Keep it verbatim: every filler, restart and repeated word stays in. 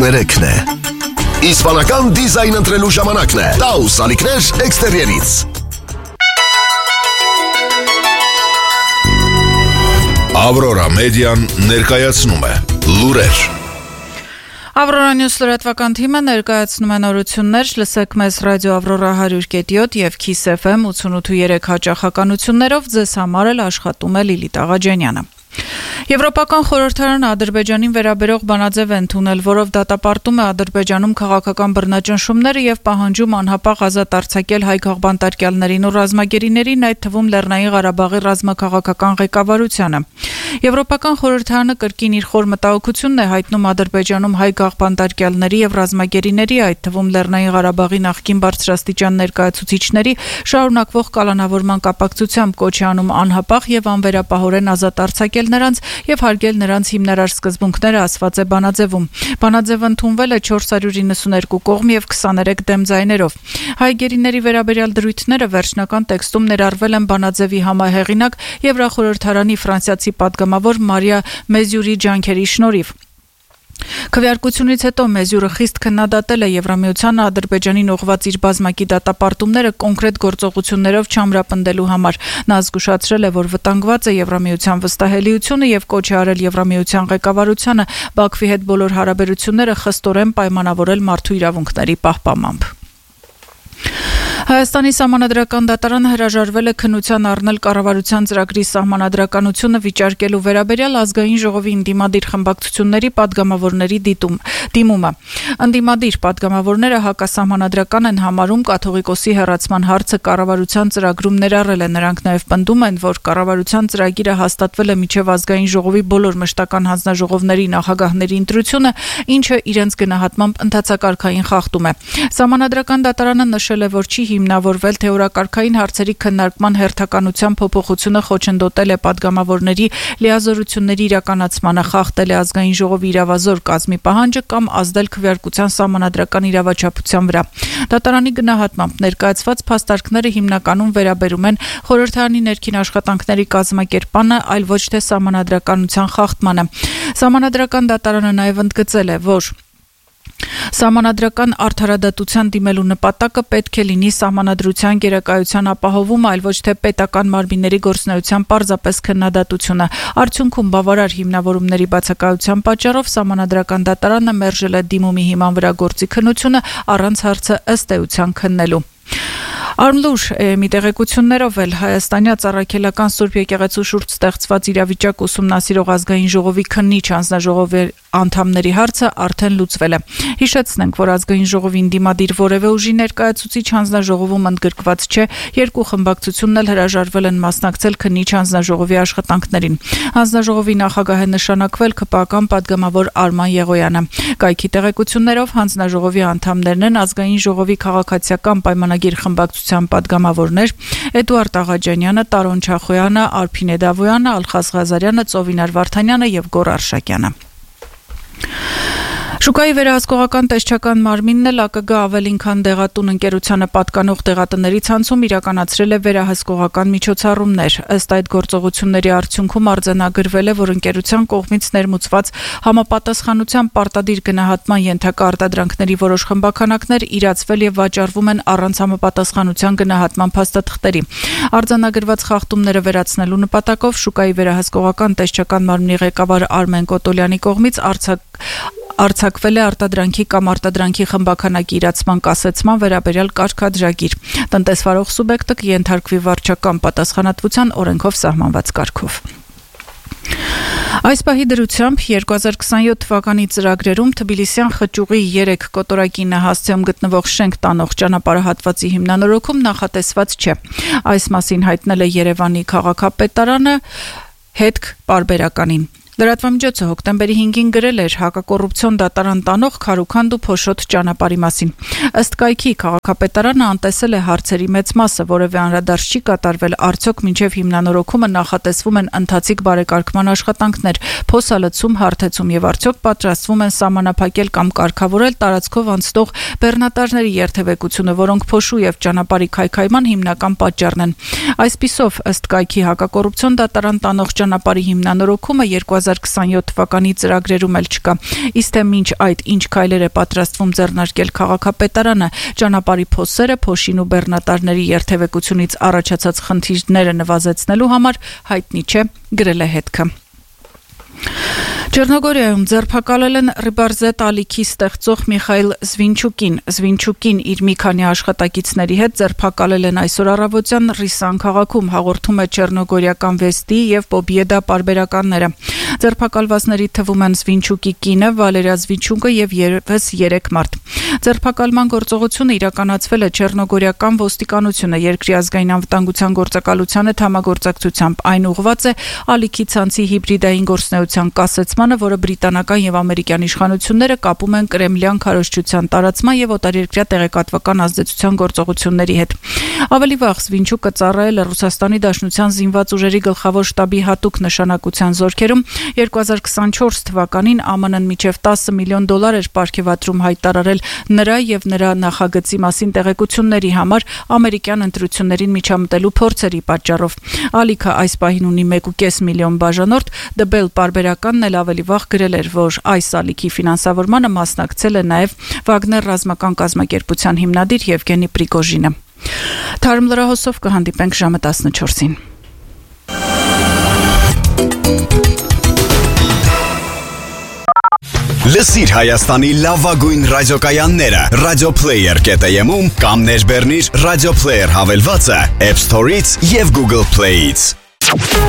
երեքն է։ Իսպանական դիզայն ընտրելու ժամանակն է։ Taus ալիքներ էքստերիերից։ Aurora Median ներկայացնում է լուրեր։ Aurora News լրատվական թիմը ներկայացնում է նորություններ, լսեք մեզ ռադիո Aurora one hundred point seven եւ Kiss F M eighty-eight point three հաճախականություններով, ձեզ համար էլ աշխատում է Լիլիթ Աղաջանյանը։ Եվրոպական խորհրդարանը Ադրբեջանին վերաբերող բանաձև է ընդունել, որով դատապարտում է Ադրբեջանում քաղաքական բռնաճնշումները եւ պահանջում անհապաղ ազատ արձակել հայ քաղբանտարկյալներին ու ռազմագերիներին, այդ թվում Լեռնային Ղարաբաղի ռազմաքաղաքական ղեկավարությանը։ Եվրոպական խորհրդարանը կրկին իր խոր մտահոգությունն է հայտնում Ադրբեջանում հայ քաղբանտարկյալների եւ ռազմագերիների, այդ թվում Լեռնային Ղարաբաղի նախկին բարձրաստիճան ներկայացուցիչների շարունակվող կալանավորման կապակցությամբ, կոչ է անում անհապաղ եւ անվերապահորեն ազատ արձակել նրանց եւ հարգել նրանց հիմնարար սկզբունքները, ասված է բանաձևում։ Բանաձևը ընդունվել է four hundred ninety-two կողմ եւ twenty-three դեմ ձայներով։ Հայ գերիների վերաբերյալ դրույթները վերջնական տեքստում ներառվել են բանաձևի համահեղինակ Եվրախորհրդարանի ֆրանսիացի պատգամավոր Մարիա Մեզյուրի ջանքերի շնորհիվ։ Քվեարկությունից հետո Մեզյուրը խիստ քննադատել է Եվրամիությանը Ադրբեջանին ուղղված իր բազմակի դատապարտումները կոնկրետ գործողություններով չամրապնդելու համար։ Նա զգուշացրել է, որ վտանգված է Եվրամիության վստահելիությունը եւ կոչ է արել Եվրամիության ղեկավարությանը Բաքվի հետ բոլոր հարաբերությունները խստորեն պայմանավորել մարդու իրավունքների պահպանմամբ։ Հայաստանի Սահմանադրական դատարանը հրաժարվել է քննության առնել կառավարության ծրագրի սահմանադրականությունը վիճարկելու վերաբերյալ ազգային ժողովի ընդդիմադիր խմբակցությունների падգամավորների դիտում դիմումը։ Ընդդիմադիր падգամավորները հակասահմանադրական են համարում կաթողիկոսի հեռացման հարցը կառավարության ծրագրում ներառել է։ Նրանք նաև պնդում են, որ կառավարության ծրագիրը հաստատվել է միջև ազգային ժողովի բոլոր մշտական հանձնաժողովների նախագահների ընտրությունը, ինչը իրենց գնահատմամբ ընդհանցակարգային խախտում է։ Սահմանադրական դատարանը նշել է, որ չի հիմնավորվել թե օրակարգային հարցերի քննարկման հերթականության փոփոխությունը խոչընդոտել է падգամավորների լիազորությունների իրականացմանը, խախտել է ազգային ժողովի իրավազոր կազմի պահանջը կամ ազդել քվեարկության սահմանադրական իրավաչափության վրա։ Դատարանի գնահատմամբ ներկայացված փաստարկները հիմնականում վերաբերում են խորհրդարանի ներքին աշխատանքների կազմակերպմանը, այլ ոչ թե սահմանադրականության խախտմանը։ Սահմանադրական դատարանը նաև ընդգծել է, որ Սահմանադրական արդարադատության դիմելու նպատակը պետք է լինի սահմանադրության գերակայության ապահովում, այլ ոչ թե պետական մարմինների գործունեության պարզապես քննադատությունը։ Արդյունքում բավարար հիմնավորումների բացակայության պատճառով Սահմանադրական դատարանը մերժել է դիմումի հիման վրա գործի քննությունը առանց հարցը ըստ էության քննելու։ Արմլուր մի տեղեկություններով էլ հայաստանյաց առաքելական Սուրբ եկեղեցու շուրջ ստեղծված իրավիճակ ուսումնասիրող ազգային ժողովի քննիչ հանձնաժողովի անդամների հարցը արդեն լուծվել է։ Հիշեցնենք, որ ազգային ժողովին դիմադիր որևէ ուժի ներկայացուցիչ հանձնաժողովում ընդգրկված չէ, երկու խմբակցությունն էլ հրաժարվել են մասնակցել քննիչ հանձնաժողովի աշխատանքներին։ Հանձնաժողովի նախագահ է նշանակվել ԿՊԱ-ական падգամավոր Արման Եղոյանը։ Կայքի տեղեկություններով հանձնաժողովի անդամներն են ազգային ժողովի քաղաքացիական պայմանագիր խմբակցության падգամավորներ Էդուարդ Աղաջանյանը, Տարոն Չախոյանը, Արփինե Դավոյանը, Ալխաս Ղազարյանը, Ծովինար Վարդանյանը եւ Գոռ Արշակյանը։ Շուկայի վերահսկողական տեսչական մարմինն էլ ԱԿԳ ավելին քան դեղատուն ընկերությանը պատկանող դեղատների ցանցում իրականացրել է վերահսկողական միջոցառումներ։ Ըստ այդ գործողությունների արդյունքում արձանագրվել է, որ ընկերության կողմից ներմուծված համապատասխանության պարտադիր գնահատման ենթակա արտադրանքների որոշ խմբականակներ իրացվել եւ վաճառվում են առանց համապատասխանության գնահատման փաստաթղթերի։ Արձանագրված խախտումները վերացնելու նպատակով շուկայի վերահսկողական տեսչական մարմնի ղեկավար Արմեն Կոտոլյանի կողմից արձակ Արձակվել է արտադրանքի կամ արտադրանքի խմբականակի իրացման կասեցման վերաբերյալ կարգադրագիր։ Տնտեսվարող սուբյեկտը կենթարկվի վարչական պատասխանատվության օրենքով սահմանված կարգով։ Այս պահի դրությամբ երկու հազար քսաներորդ թվականի ծրագրերում Թբիլիսյան խճուղի երեք կոտորակի նահասցիում գտնվող շենք տանող ճանապարհահատվածի հիմնանորոգում նախատեսված չէ։ Այս մասին հայտնել է Երևանի քաղաքապետարանը հետք պարբերականին։ Լրատվամիջոցը հոկտեմբերի հինգին գրել էր հակակոռուպցիոն դատարան տանող Քարուքանդ ու Փոշոտ ճանապարհի մասին։ Ըստ կայքի քաղաքապետարանը անտեսել է հարցերի մեծ մասը, որևէ անդրադարձ չի կատարվել, արդյոք մինչև հիմնանորոգումը նախատեսվում են ընթացիկ բարեկարգման աշխատանքներ, փոսալցում, հարթեցում եւ արդյոք պատրաստվում են սահմանափակել կամ կարգավորել տարածքով անցնող բեռնատարների երթևեկությունը, որոնք փոշու եւ ճանապարհի քայքայման հիմնական պատճառն են։ Այսպիսով, ըստ կայքի հակակոռուպցիոն դատարան տանող ճանապարհի հիմնանորոգումը երկու երկու հազար քսաներորդ թվականի ծրագրերում էլ չկա։ Իսկ թե մինչ այդ ինչ քայլեր է պատրաստվում ձեռնարկել քաղաքապետարանը, ճանապարհի փոսերը, փոշին ու բեռնատարների երթևեկությունից առաջացած խնդիրները նվազեցնելու համար հայտնի չէ, գրել է հետքը։ Չեռնոգորիայում ձերբակալել են Ռիբարզետ ալիքի ստեղծող Միխայիլ Զվինչուկին։ Զվինչուկին իր մի քանի աշխատակիցների հետ ձերբակալել են այսօր առավոտյան Ռիսան քաղաքում, հաղորդում է Չեռնոգորիական Վեստի եւ Պոբիեդա պարբերականները։ Ձերբակալվածների թվում են Զվինչուկի կինը Վալերիա Զվինչուկը եւ եւս երեք մարդ։ Ձերբակալման գործողությունը իրականացվել է Չեռնոգորիական ոստիկանությունը երկրի ազգային անվտանգության գործակալության հետ համագործակցությամբ։ Այն ուղղված է ալիքի ցանցի հիբրիդային գործնեության կասեցմանը, որը բրիտանական եւ ամերիկյան իշխանությունները կապում են կրեմլյան քարոզչության տարածման եւ օտարերկրյա տեղեկատվական ազդեցության գործողությունների հետ։ Ավելի վաղ Զվինչուկը ծառայել է Ռուսաստանի Դաշնության զինված ուժերի գլխավոր շտաբի հատուկ նշանակության զորքերում։ երկու հազար քսանչորս թվականին ԱՄՆ-ն մինչև տասը միլիոն դոլար էր պարգևատրում հայտարարել նրա եւ նրա նախագծի մասին տեղեկությունների համար ամերիկյան ընտրություններին միջամտելու փորձերի պատճառով։ Ալիքը այս պահին ունի մեկ ու կես միլիոն բաժանորդ, Դբել պարբերականն էլ ավելի վաղ գրել էր, որ այս ալիքի ֆինանսավորմանը մասնակցել է նաև Վագներ ռազմական կազմակերպության հիմնադիր Եվգենի Պրիգոժինը։ Թարմ լրահոսով կհանդիպենք ժամը տասնչորսին։ Լսիր Հայաստանի լավագույն ռադիոկայանները Radioplayer կետ եմ-ում կամ ներբեռնիր Radioplayer հավելվածը App Store-ից եւ Google Play-ից։